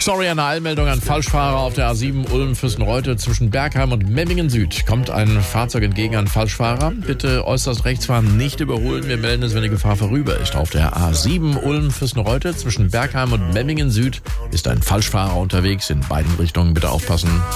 Sorry, eine Eilmeldung an Falschfahrer auf der A7 Ulm-Fürstenreuth zwischen Bergheim und Memmingen Süd. Kommt ein Fahrzeug entgegen an Falschfahrer. Bitte äußerst rechts fahren, nicht überholen. Wir melden es, wenn die Gefahr vorüber ist. Auf der A7 Ulm-Fürstenreuth zwischen Bergheim und Memmingen Süd ist ein Falschfahrer unterwegs. In beiden Richtungen bitte aufpassen.